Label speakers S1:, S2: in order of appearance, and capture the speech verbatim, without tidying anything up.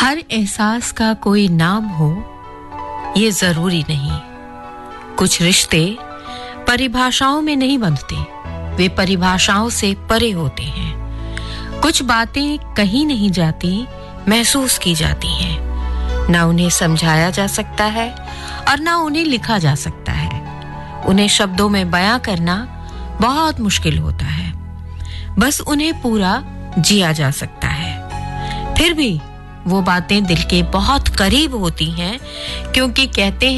S1: हर एहसास का कोई नाम हो ये जरूरी नहीं। कुछ रिश्ते परिभाषाओं में नहीं बंधते, वे परिभाषाओं से परे होते हैं। कुछ बातें कहीं नहीं जाती, महसूस की जाती हैं। ना उन्हें समझाया जा सकता है और ना उन्हें लिखा जा सकता है। उन्हें शब्दों में बयां करना बहुत मुश्किल होता है, बस उन्हें पूरा जिया जा सकता है। फिर भी वो बातें दिल के बहुत करीब होती हैं, क्योंकि कहते हैं